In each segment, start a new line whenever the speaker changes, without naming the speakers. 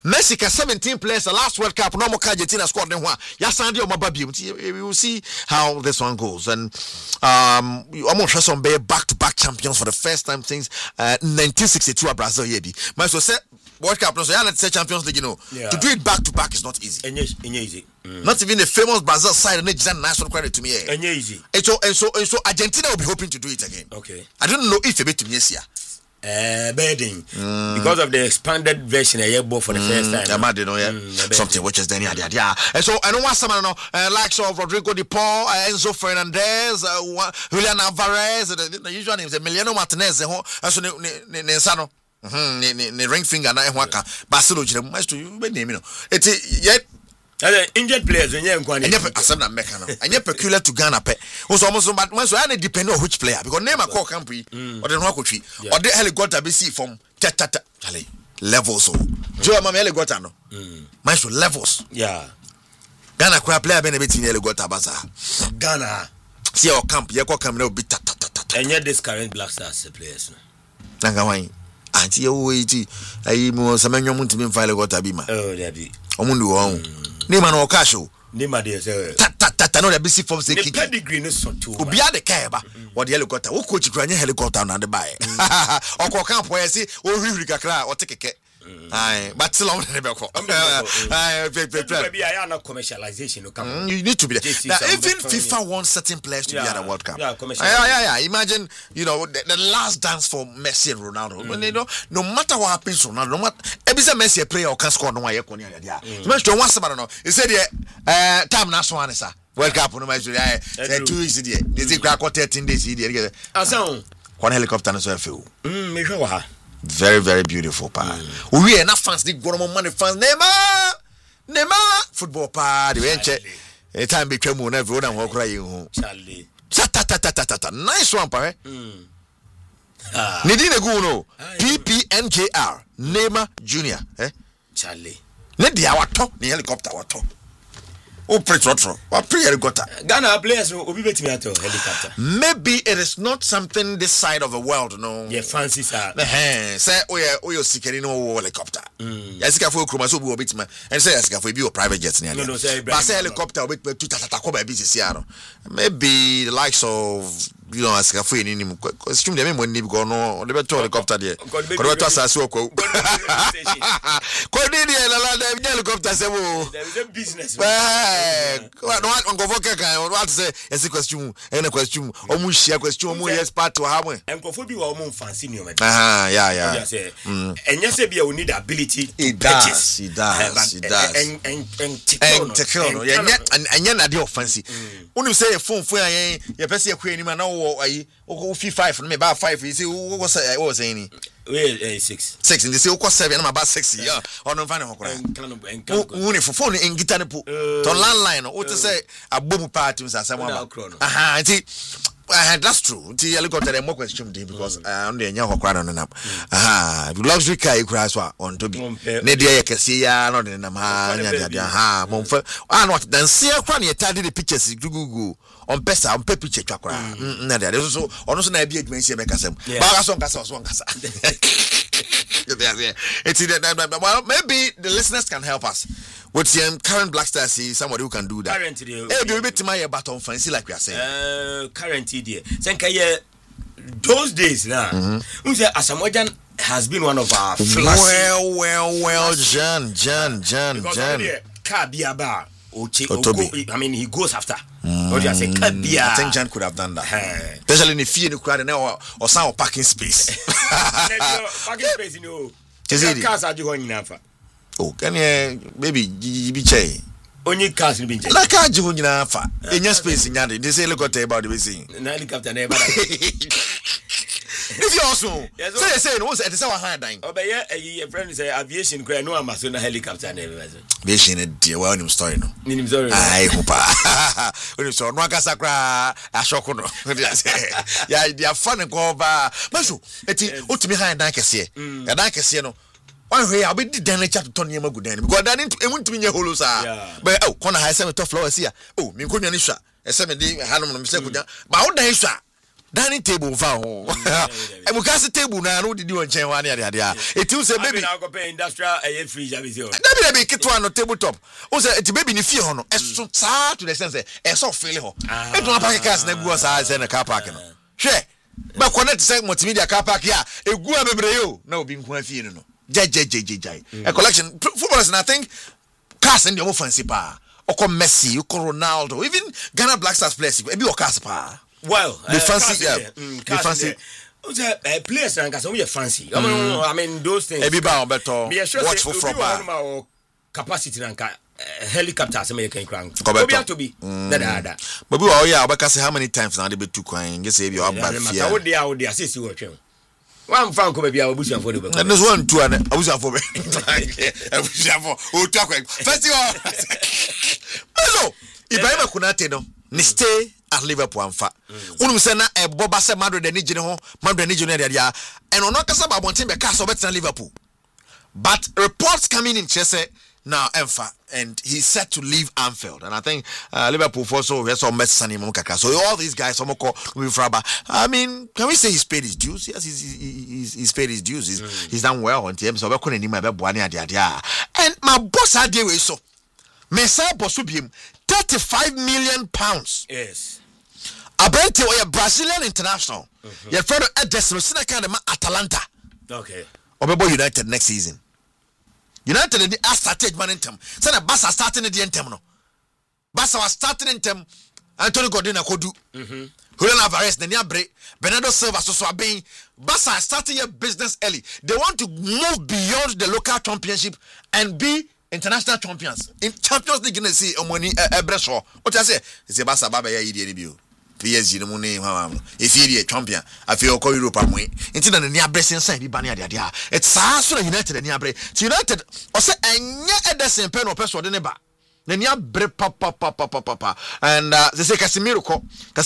Messi ka 17 players the last World Cup no more Argentina squad then one. Ya sandi o mababi. We will see how this one goes. And almost some back-to-back champions for the first time since 1962 at Brazil yebi. My so say World Cup no so ya let's say Champions League to do it back-to-back is not easy.
Easy.
Not even the famous Brazil side and they deserve national credit to me.
Easy.
And so Argentina will be hoping to do it again.
Okay.
I don't know if a bit to me here.
Bedding because of the expanded version I bought for the first time.
Something which is then yeah. And so I know what some likes of Rodrigo De Paul, Enzo Fernandez, Julian Alvarez, the usual names, Emiliano Martinez, so Nesano. Ne ring finger na ehwaka Barcelona jire master you be name no it yet
injured players when you
asem na meka no anya peculiar to Ghana pe so almost but so I depend on which player because name call campi or the no akotwi or the helicopter be see from tata levels so Joe mama helicopter no master levels Ghana kwa player be na betin helicopter basa
Ghana
see your camp you call camp na be tata
and yet this current Black Stars players
no nanga wan anti you wait ayi mo samenyo muntimi mfa helicopter bi ma
there be
omundu won Nima no casho.
Nima de say.
Ta no the BC form say kick.
Pedigree no so too.
Obia de kaeba. What the helicopter. Wo coach kura nya helicopter na de buy. Okọ camp we say o hwihwiri kakra o tekeke. Aye, but still on the back.
Maybe I am commercialization.
You need to be there. Now, even FIFA wants certain players to be at the World Cup. Yeah. Imagine, the last dance for Messi and Ronaldo. When they no matter what happens, Ronaldo, no matter every Messi player or can score no way. You once about no. He said, time na so anisa. World Cup no match. 2 weeks there. They say crack 13 days here. One helicopter na so feel.
Me sure wa.
Very, very beautiful, pa. We are not fans. They go on money fans. Neymar, football pa. The bench. A time became one. Everyone and walk right.
Charlie.
Nice one, pa. Nidine Guno. PPNKR. Neymar Junior.
Charlie.
Nedi awato. Ni helicopter awato.
Ghana players will be better helicopter.
Maybe it is not something this side of the world, no.
Yeah, fancy sir.
Say we seeking no helicopter. Yes, for Chromaso will be and say yes, for you private jets. No, say helicopter with to busy. Maybe the likes of ask a free in costume them when you go no the better helicopter there. Helicopter
there is a business.
On go what say yes question any question omu share question omu yes part to how
enko be wa omu fancy ni o me
yeah
and yes be we need ability
it does and technology and na dey fancy unim say phone ayen ye pese ye kwa ni ma na wo ayi o 5 no me ba 5 you say what say ni 6 and they say o 7 na ba 6 yeah on no find hokora uni for phone in guitar ne po to landline o to say abomu party say mo ba that's true. The helicopter and more question because on the hokora no na luxury car you cry so on to be ne dey kese ya no de na ma nya momfa not dan see kwa na yetade the pictures google on pesa on picture twakora na there so ono so na bia adwuma sie bekasem ba so nkasa well, maybe the listeners can help us with the current Black Stars. See somebody who can do that.
Currently,
do a bit to my button fancy like we are saying.
Currently, dear. Those days now, Asamoah has been one of our
well, John. Kabiaba.
I mean, he goes after. What you say, Kabia.
I think John could have done that. Especially in the fear crowd now or some parking space.
Parking space, cars are going enough.
Oh, can you maybe be chay?
Only cars will be
like I do enough. In your space in Yandi, they say look at about the scene.
Helicopter never.
If you also say no, it's our hand dying.
Oh, but yeah, a friend say aviation, no Amazon helicopter never.
Aviation, a dear, well, I'm story. No,
I
hope. When you saw Nakasakra, a shokono. Yeah, they are fun and go by. Masu, it's what behind Nakasi, and Nakasi, no. One way I'll be the damage to Tony Magudan because I didn't mean your holosa. But oh, Kona has 7 top flowers here. Oh, Minkunisha, a 7 day Hanum, but all day, sir. dining table fa ho e mu kasi table na no didi on chen wa na ade e ti say baby
na go pay industrial fridge abi say
na be kitwa no table top o say e ti baby ni fie ho no e so saa to the sense e so feel ho e do park cars na gu saa say na car park no hwe ba connect say multimedia car park ya egu abebre yo na obi nko afie no jai a collection footballers, and I think cars in the more fancy pa oko Messi oko Ronaldo, even Ghana Black Stars players e be o cars pa.
Well,
the fancy the fancy
players and cars we fancy. I mean those things.
E be ba on better watchful from
ba capacity ranka helicopters American crank. Obi to be that.
But we oh yeah, obeka say how many times now they be too kwan get say be o bad fear.
How dey say see what twen. One fan come be abusian for the back.
And this one two and abusian for. Abusian for. O tu akwa. Festival. Hello. Ibrahim Konate no. Ni stay at Liverpool amfa. Unu say na e boba se Madrid ni gine ho, Madrid ni gine dia. And ono kasa ba bontin be cast obet Liverpool. But reports coming in say now Enfa, and he's set to leave Anfield, and I think Liverpool also has some mess on him. So all these guys, some I mean, can we say he's paid his dues? Yes, he's paid his dues. He's done well on team. So we couldn't even have and my boss had the way so. Mesa Bosubium, £35 million.
Yes.
About a Brazilian international. Your friend Edison Sinaka Atalanta.
Okay.
Obebo United next season. United the started momentum. Say na Barca starting the intem no. Barca was starting intem. Antonio Gordon akodu. Julian Alvarez na niabre. Bernardo Silva so abin. Barca starting your business early. They want to move beyond the local championship and be international champions. In Champions League, you see money ebreso. What I say? Say Barca baba ya idi ni bio. PSG no money if you a champion I feel call Europe amwe nti na ne abresen san bi ba ne ade it's so United ne abre so United o say enye Ederson pen no person de ne ba na ne abre papa and they say Casemiro ko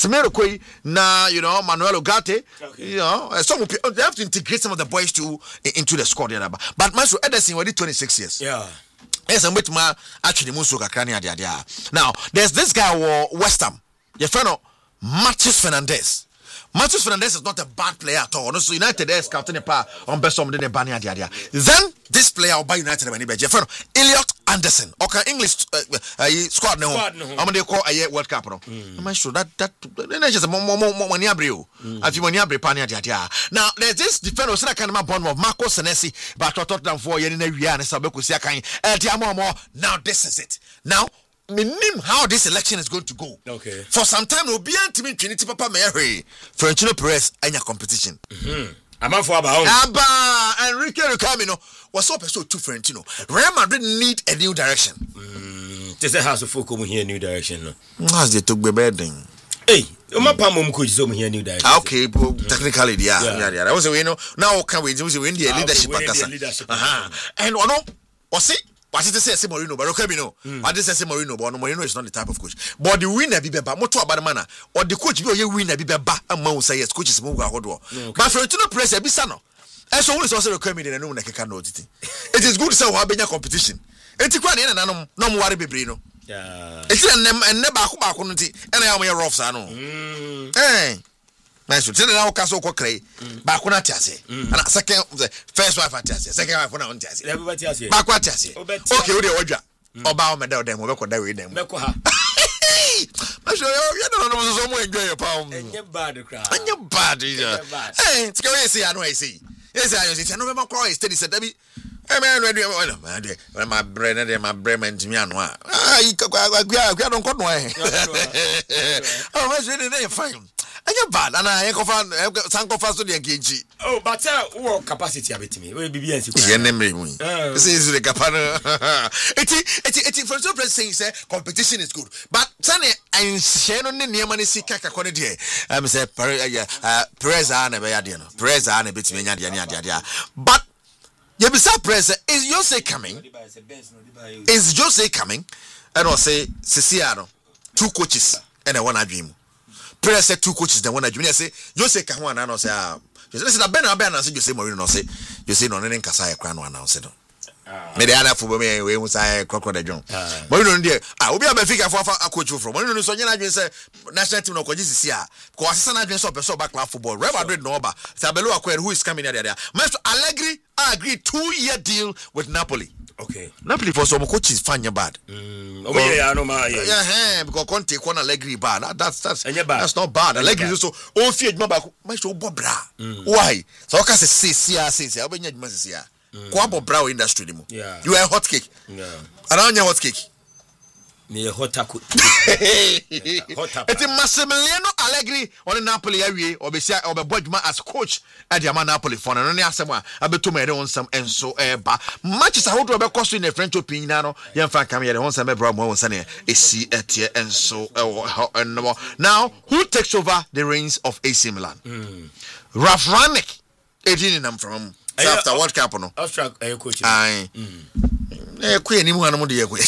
na Manuel Ugarte you know some they have to integrate some of the boys too into the squad there but Master Ederson already 26 years yes I'm with my actually muso kakra ne ade now there's this guy West Ham your friend Matheus Fernandes is not a bad player at all. No, so United is scouting a pair on best of the Banya Dia. Then this player will buy United when he be Elliot Anderson. Okay, English squad no. I'm they call a World Cup. No, I'm sure that just more money abrio. I feel money abri Panya Dia. Now there's this defender so kind of bond of Marco Senesi, but Tottenham for yen in a year and Sabeku Siakai. Now this is it. Now. Minim how this election is going to go.
Okay.
For some time, we'll be anti Trinity Papa Mary, Florentino Perez, and your competition.
I'm for about
Enrique Camino was so pursued to Florentino. Real Madrid need a new direction.
This house of folk here, new direction.
As they took the bedding.
Hey, my palm could show me here, new direction.
Okay, technically, yeah. That was a way. Now, can we do the leadership? And was it? What is the say Mourinho? But okay, what is say Mourinho? But Mourinho is not the type of coach. But the winner be better. More to about the manner. Or the coach be a winner be better. And man say yes, coach is move out. But Florentino Perez be sano. And so always also recommend and no one can know it. It is good to say how be your competition. It's quite in and no worry be brino. It's and never back on it. And I am your rough sano. Hey. Nice. Tell now Castle Cocray. Back on Tiasi. And second, the first wife at Tiasi. Second wife on Tiasi.
Everybody has it.
Back what Tiasi. Okay, with the Oja. Obama medal them. We'll go there with them.
Mekoha.
I'm sure you don't know someone enjoy your pound.
And you're bad, cry.
And you're bad. Hey, it's going to say, I know I see. Yes, I see. I know my cry is steady. Said, Debbie. Hey, man, ready. When my brain and my brain and me, I don't go away. Oh, that's really fine. And you're bad, and I can't fast to the engage.
Oh, but what capacity have it me? Will be yes,
you name me. This is the Capana. It's for some saying, say, competition is good. But Sunny, I'm Shannon near money see Kaka Conade. I'm say, Perez and a Bayadiano. Perez and a bit me, but you be surprised. Is Jose coming? Is Jose coming? And I'll say, Ceciano, 2 coaches and a one dream. Perez said 2 coaches, then one I say, Jose Cajuan, and I say, listen, I been and say, Jose Mourinho, say, you say, no, then Casaya Crown, and I said, me the other football me we hu say crocodile John but you know there obi abafika for a coach from you know so nyina adwen say national team no koji sisi a ko asesa na adwen so person back club football Real Madrid no oba Sabelo acquired who is coming there Maestro Allegri agreed 2-year deal with Napoli.
Okay.
Napoli for some coaches fanya bad. Because Conte kon Allegri bad. That's not bad. Allegri so on fear back Maestro Bobra. Why? So ka say obenya djuma sia. Kwa Bobra industry mu. You are a hot cake. Yeah. Around your hot cake.
Me hot taco.
Eti Massimiliano Allegri on Napoli awie obesia obebodjuma as coach at the Napoli for no ne asem a abeto me de wonsam enso eba matches ahodo obekọ so in the French opinion no yemfa kam ye de wonsam ebra mo wonsa ne esi etie enso enno. Now who takes over the reins of AC Milan? Ralf Rangnick 18 nam from after World Cup no
Australia coach.
Queen ni mu anu de yakwe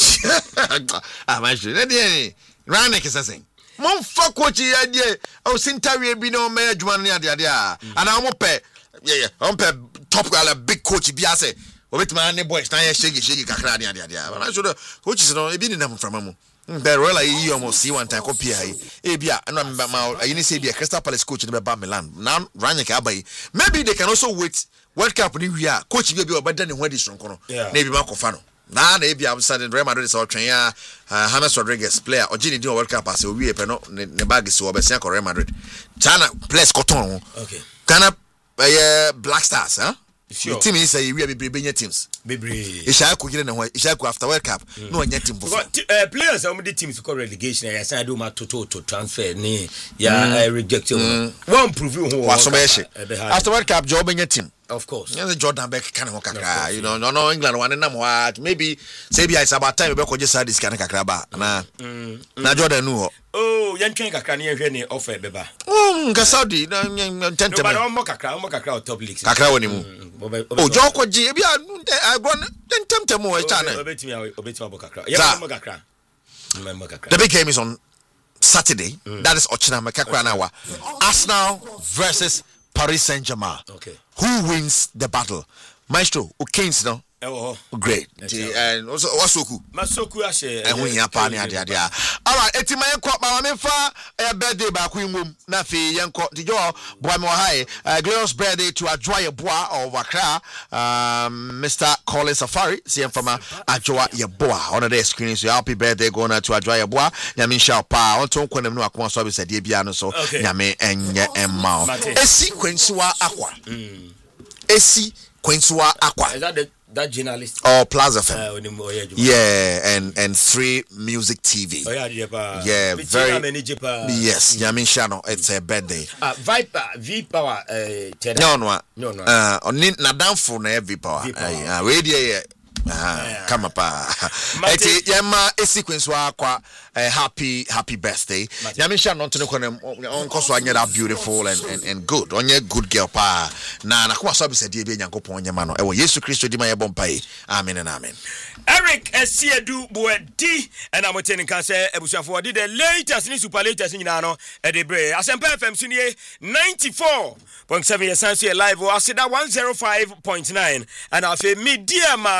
amaje na de Rangnick is saying mon fa coach ya de o sintawe bi no ma adwuma no ade a ana mo pe on pe top big coach bi ase obetima ne boys na ya shege kakra ade a na so the coaches no e bi ni nam from mu the Royal you almost see one time copy e bia na ma you say bia Crystal Palace coach no be ba Milan now Rangnick abai maybe they can also wait World Cup ni wi a coach bi obeda ne ho adi sonko no na e bi ma kofa no na e bia am sudden Real Madrid so twen ya James Rodriguez player ogini di World Cup as o wi e pe no ne bag so obesia ko Real Madrid China place cotton
okay
Ghana Black Stars the team is say we be benya teams Ishaku gire ne ho Ishaku after World Cup no anya team for
players some the teams for relegation ya say do ma to transfer ni ya reject one prove who
after World Cup job benya team.
Of course.
Yeah, Jordan Beck kind of kakra. You know, no England one na what. Maybe say it's about time we go just this kind of kakra ba. Na Jordan no.
Oh, yan twen kakra na hwe ni offer beba.
Nga Saudi na tente.
No, mo kakra top leagues.
Kakra woni mu. Oh, Joko G bia agro tente mo e cha na.
Obetima bo kakra. Ya mo kakra.
The big game is on Saturday. That is Ochina Makakra na Arsenal versus Paris Saint-Germain. Okay. Who wins the battle? Maestro, who Keynes no? Great. And also Wasoku.
Masoku ashe.
And we ya pa ni ade. All right, eti man kwa ma me fa birthday ba ku nwom na fe yenko di jo boy mo high glorious birthday to Adwoa Yeboah of Accra. Mr. Colin Safari, CM from Adwoa Yeboah. On the screen so happy birthday going to Adwoa Yeboah. Nyame sha pa on ton kwanem no akon so be se de bia no so nyame enye emma. Esi kwensuwa akwa. Esi kwensuwa akwa.
Is that that journalist
or Plaza FM? Yeah, and 3 Music TV. Yeah, very. Yes, Yamin Shano. It's a birthday.
V Power.
No. On na down for na V Power. Radio. Come up. Eti yema a sequence wa kwa happy birthday. Yamin Shano to on cause one that beautiful and good. On your good girl pa. Na kwa sabi se die be Nyankopon nyama no. Ewo Yesu Kristo di ma yebom pai. Amen and amen.
Eric Esiedu Boedi and I'm telling can say ebusuafo did the latest ni super latest nyina no e de bre. Asempa FM sunie 94.7 yesanso live o aseda 105.9 and afi media ma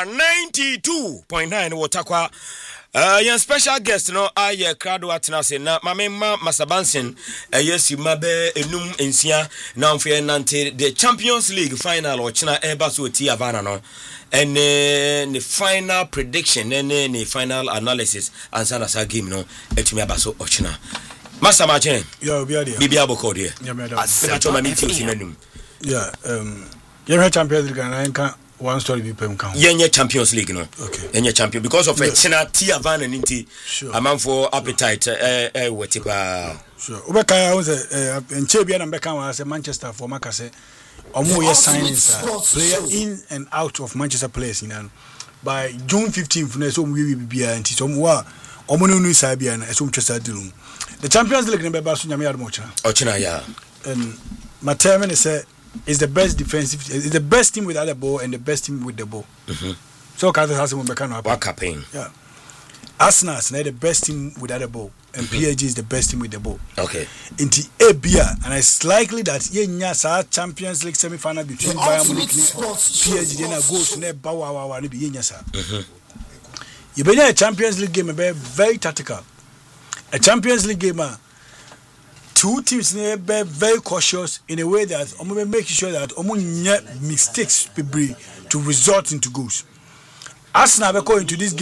92.9 wotakwa your special guest no aye crowd atnase na mamema Masabansen yesi mabe enum ensia na mfe nante the Champions League final o china eba so ti avana no and the final prediction and the final analysis answer as a game no etumi abaso o china Master Martin
yeah
bibia boko de asepacho ma meeting sinanum
yeah Champions League na nka one story be pem kan
yenye Champions League no
okay
yenye champion because of china ti avana ninti amount for appetite wetipa
sure obeka won say enche bia na mbeka wan say Manchester for maka say omo ye signings player in and out of Manchester players in by June 15th na so we bia nti so omo no say bia na so mtwesa dilum the Champions League na be ba so nyame yado mo
china yeah
and my term is say is the best defensive is the best team without the ball and the best team with the ball. So Carter has one mechanical
campaign.
Yeah. Arsenal is the best team without the ball and PSG is the best team with the ball.
Okay.
Into Abia, and it's likely that Yenya Champions League semi-final between Bayern Munich and PSG then goes to near Bawa and be Yenya. You be a Champions League game, very tactical. A Champions League game, two teams be very cautious in a way that making sure that mistakes to result into goals. Arsenal go into this game.